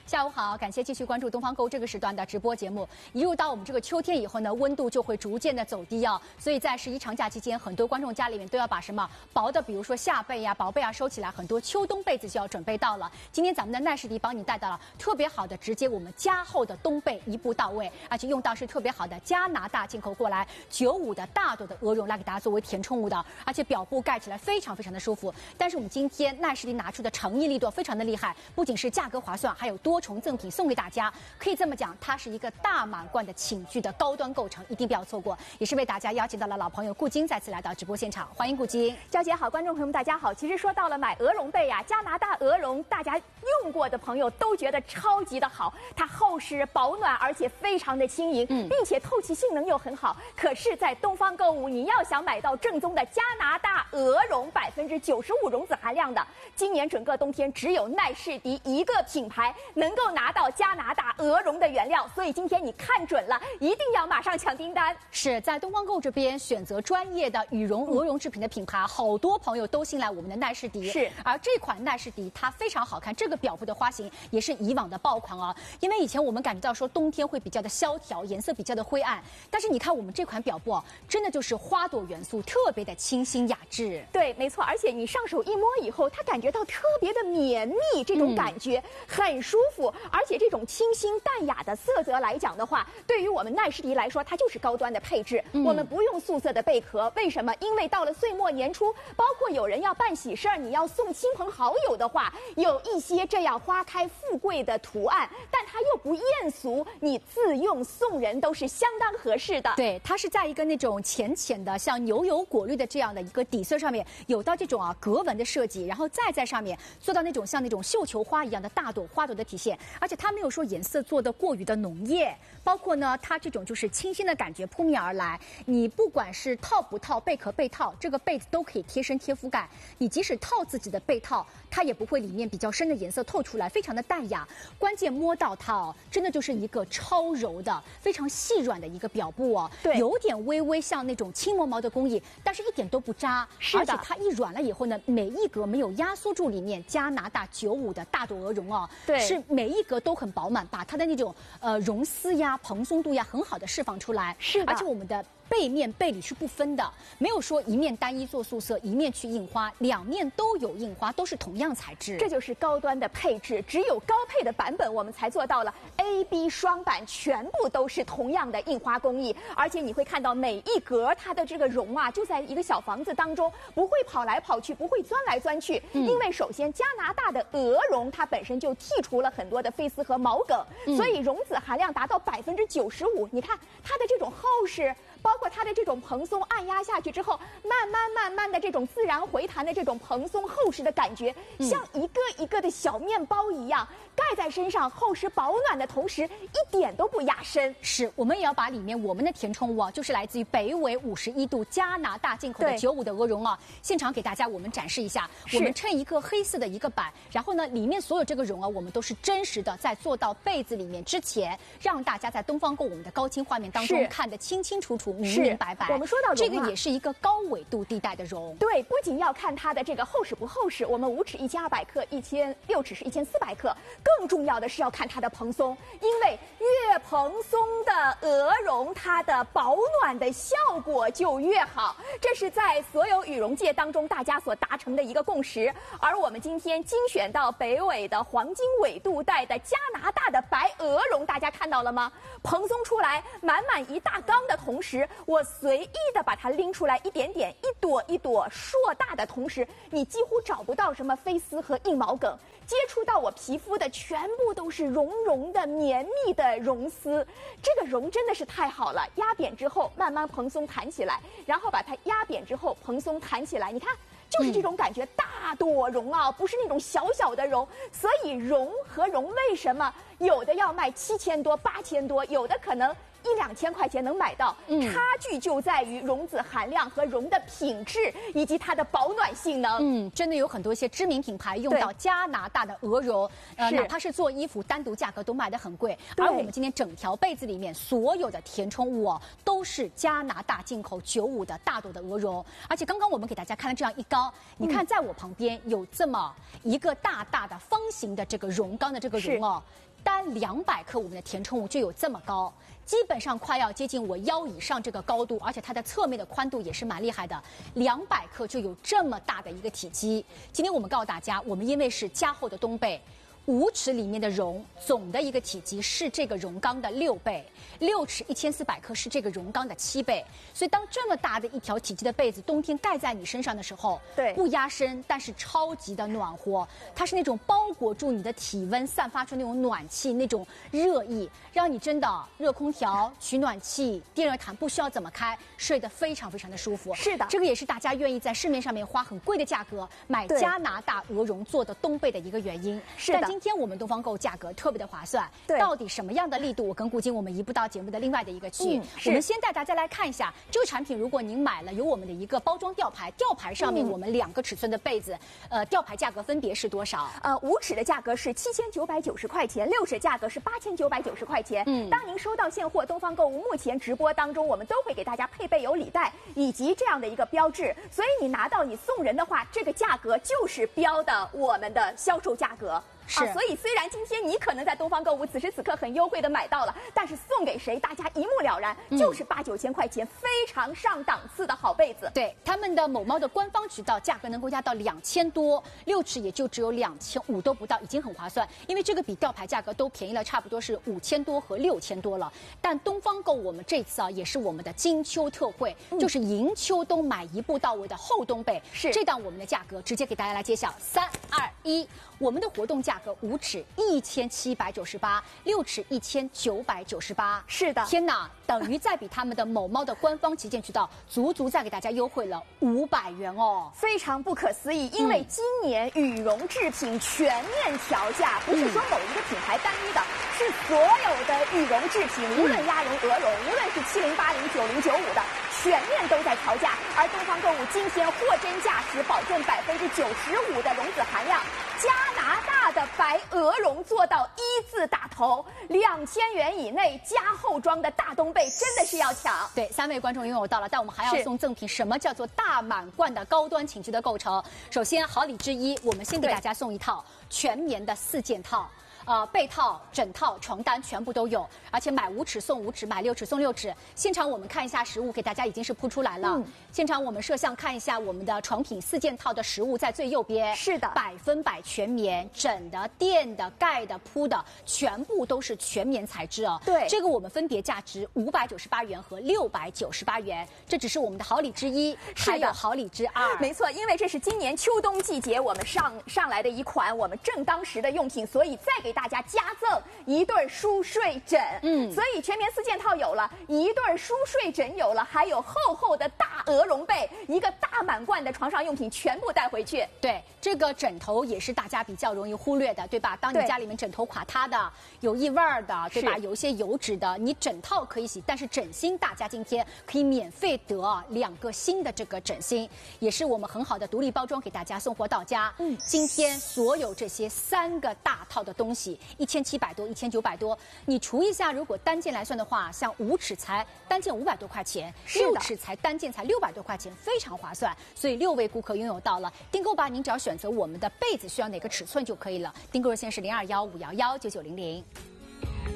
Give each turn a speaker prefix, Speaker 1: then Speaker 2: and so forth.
Speaker 1: 下午好，感谢继续关注东方购物这个时段的直播节目。一入到我们这个秋天以后呢，温度就会逐渐的走低啊，所以在11长假期间，很多观众家里面都要把什么薄的，比如说夏被呀、薄被啊收起来，很多秋冬被子就要准备到了。今天咱们的奈士迪帮你带到了特别好的，直接我们加厚的冬被一步到位，而且用到是特别好的加拿大进口过来95的大朵的鹅绒来给大家作为填充物的，而且表布盖起来非常的舒服。但是我们今天奈士迪拿出的诚意力度非常的厉害，不仅是价格划算，还有多重赠品送给大家。可以这么讲，它是一个大满贯的寝具的高端构成，一定不要错过。也是为大家邀请到了老朋友顾晶再次来到直播现场，欢迎顾晶。
Speaker 2: 娇姐好，观众朋友们大家好。其实说到了买鹅绒被啊，加拿大鹅绒大家用过的朋友都觉得超级的好，它厚实保暖，而且非常的轻盈，并且透气性能又很好。可是，在东方购物，你要想买到正宗的加拿大鹅绒95%绒子含量的，今年整个冬天只有奈士迪一个品牌能够拿到加拿大鹅绒的原料，所以今天你看准了，一定要马上抢订单。
Speaker 1: 是在东方购物这边选择专业的羽绒鹅绒制品的品牌，好多朋友都信赖我们的奈士迪。
Speaker 2: 是，
Speaker 1: 而这款奈士迪它非常好看，这个表布的花型也是以往的爆款啊。因为以前我们感觉到说冬天会比较的萧条，颜色比较的灰暗，但是你看我们这款表布真的就是花朵元素，特别的清新雅致。
Speaker 2: 对，没错，而且你上手一摸以后，它感觉到特别的绵密，这种感觉很舒服，而且这种清新淡雅的色泽来讲的话，对于我们奈士迪来说，它就是高端的配置。我们不用素色的贝壳，为什么？因为到了岁末年初，包括有人要办喜事儿，你要送亲朋好友的话，有一些这样花开富贵的图案，但它又不艳俗，你自用送人都是相当合适的。
Speaker 1: 对，它是在一个那种浅浅的像牛油果绿的这样的一个底色上面，有到这种格纹的设计，然后再在上面做到那种像那种绣球花一样的大朵花朵的体现，而且它没有说颜色做的过于的浓艳，包括呢它这种就是清新的感觉扑面而来。你不管是套不套贝壳被套，这个被子都可以贴身贴覆盖，你即使套自己的被套，它也不会里面比较深的颜色透出来，非常的淡雅。关键摸到它真的就是一个超柔的非常细软的一个表布
Speaker 2: 对，
Speaker 1: 有点微微像那种轻毛毛的工艺，但是一点都不扎。
Speaker 2: 是的，
Speaker 1: 而且它一软了以后呢，每一格没有压缩住里面加拿大95的大朵鹅绒
Speaker 2: 对，
Speaker 1: 是每一格都很饱满，把它的那种绒丝呀、蓬松度呀很好的释放出来。
Speaker 2: 是的，
Speaker 1: 而且我们的背面背里是不分的，没有说一面单一做素色，一面去印花，两面都有印花，都是同样材质。
Speaker 2: 这就是高端的配置，只有高配的版本我们才做到了 A、B 双版全部都是同样的印花工艺，而且你会看到每一格它的这个绒啊，就在一个小房子当中，不会跑来跑去，不会钻来钻去，因为首先加拿大的鹅绒它本身就剔除了很多的飞丝和毛梗，所以绒子含量达到95%。你看它的这种厚实，包括它的这种蓬松，按压下去之后，慢慢的这种自然回弹的这种蓬松厚实的感觉，像一个一个的小面包一样盖在身上，厚实保暖的同时一点都不压身。
Speaker 1: 是，我们也要把里面我们的填充物就是来自于北纬51度加拿大进口的95的鹅绒现场给大家我们展示一下。我们衬一个黑色的一个板，然后呢里面所有这个绒我们都是真实的，在做到被子里面之前，让大家在东方购我们的高清画面当中看得清清楚楚、明明白白。
Speaker 2: 我们说到
Speaker 1: 这个也是一个高纬度地带的绒。
Speaker 2: 对，不仅要看它的这个厚实不厚实，我们5尺1200克，6尺是1400克，更重要的是要看它的蓬松，因为越蓬松的鹅绒，它的保暖的效果就越好，这是在所有羽绒界当中大家所达成的一个共识。而我们今天精选到北纬的黄金纬度带的加拿大的白鹅绒，大家看到了吗？蓬松出来，满满一大缸的同时，我随意的把它拎出来一点点，一朵一朵硕大的同时，你几乎找不到什么飞丝和硬毛梗，接触到我皮肤的全部都是绒绒的绵密的绒丝。这个绒真的是太好了，压扁之后慢慢蓬松弹起来，然后把它压扁之后蓬松弹起来，你看就是这种感觉，大朵绒不是那种小小的绒。所以绒和绒为什么有的要卖7000多、8000多，有的可能1、2千块钱能买到，差距就在于绒子含量和绒的品质以及它的保暖性能。
Speaker 1: 真的有很多一些知名品牌用到加拿大的鹅绒，哪怕是做衣服单独价格都卖得很贵。而我们今天整条被子里面所有的填充物都是加拿大进口95的大朵的鹅绒，而且刚刚我们给大家看了这样一缸，你看在我旁边有这么一个大大的方形的这个绒缸的这个绒单200克，我们的填充物就有这么高。基本上快要接近我腰以上这个高度，而且它的侧面的宽度也是蛮厉害的，200克就有这么大的一个体积。今天我们告诉大家，我们因为是加厚的冬被，5尺里面的绒总的一个体积是这个绒缸的6倍，6尺1400克是这个绒缸的7倍。所以当这么大的一条体积的被子冬天盖在你身上的时候，
Speaker 2: 对，
Speaker 1: 不压身，但是超级的暖和，它是那种包裹住你的体温，散发出那种暖气，那种热意，让你真的热空调、取暖器、电热毯不需要怎么开，睡得非常非常的舒服。
Speaker 2: 是的，
Speaker 1: 这个也是大家愿意在市面上面花很贵的价格买加拿大鹅绒做的冬被的一个原因。
Speaker 2: 是的。
Speaker 1: 今天我们东方购价格特别的划算，
Speaker 2: 对，
Speaker 1: 到底什么样的力度？我跟顾晶我们移步到节目的另外的一个区域，我们先带大家来看一下这个产品。如果您买了有我们的一个包装吊牌，吊牌上面我们2个尺寸的被子，吊牌价格分别是多少
Speaker 2: ？5尺的价格是7990块钱，6尺价格是8990块钱。当您收到现货，东方购物目前直播当中，我们都会给大家配备有礼袋以及这样的一个标志，所以你拿到你送人的话，这个价格就是标的我们的销售价格。
Speaker 1: 是，
Speaker 2: 所以虽然今天你可能在东方购物此时此刻很优惠的买到了，但是送给谁，大家一目了然，就是8、9千块钱非常上档次的好被子。
Speaker 1: 对，他们的某猫的官方渠道价格能够压到2000多，6尺也就只有2500都不到，已经很划算。因为这个比吊牌价格都便宜了，差不多是5000多和6000多了。但东方购我们这次也是我们的金秋特惠，就是迎秋冬买一步到位的厚冬被。
Speaker 2: 是，
Speaker 1: 这档我们的价格直接给大家来揭晓，3、2、1，我们的活动价格5尺1798，6尺1998。
Speaker 2: 是的，
Speaker 1: 天哪，等于再比他们的某猫的官方旗舰渠道足再给大家优惠了500元哦，
Speaker 2: 非常不可思议。因为今年羽绒制品全面调价，不是说某一个品牌单一的，是所有的羽绒制品，无论鸭绒、鹅绒，无论是7080、9095的，全面都在调价。而东方购物今天货真价实，保证95%的绒子含量，加拿大的白鹅绒做到1字打头，2000元以内加厚装的大冬被真的是要抢。
Speaker 1: 对，3位观众拥有到了，但我们还要送赠品。什么叫做大满贯的高端寝具的构成？首先好礼之一，我们先给大家送一套全棉的4件套。被套、枕套、床单全部都有，而且买5尺送5尺，买6尺送6尺。现场我们看一下实物，给大家已经是铺出来了。现场我们摄像看一下我们的床品4件套的实物，在最右边。
Speaker 2: 是的
Speaker 1: ，100%全棉，枕的、垫的、盖的、铺的，全部都是全棉材质哦。
Speaker 2: 对，
Speaker 1: 这个我们分别价值598元和698元，这只是我们的好礼之一，还有好礼之2。
Speaker 2: 没错，因为这是今年秋冬季节我们上来的一款我们正当时的用品，所以再给大家加赠一对舒睡枕。所以全棉4件套有了，一对舒睡枕有了，还有厚厚的大鹅绒被，一个大满贯的床上用品全部带回去。
Speaker 1: 对，这个枕头也是大家比较容易忽略的，对吧？当你家里面枕头垮塌的、有异味的，对吧？有一些油脂的，你枕套可以洗，但是枕芯大家今天可以免费得2个新的这个枕芯，也是我们很好的独立包装给大家送货到家。今天所有这些3个大套的东西，1700多、1900多，你除一下，如果单件来算的话，像5尺才单件500多块钱，6尺才单件才600多块钱，非常划算。所以6位顾客拥有到了，订购吧，您只要选择我们的被子需要哪个尺寸就可以了。订购热线是0215119900。